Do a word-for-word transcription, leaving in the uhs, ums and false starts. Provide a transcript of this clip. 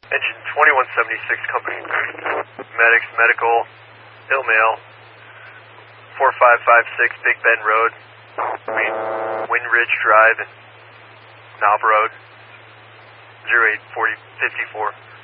Engine twenty-one seventy-six Company. Medics, medical, ill mail. four five five six Big Bend Road. Between Wind Ridge Drive and Knob Road. zero eight forty fifty-four.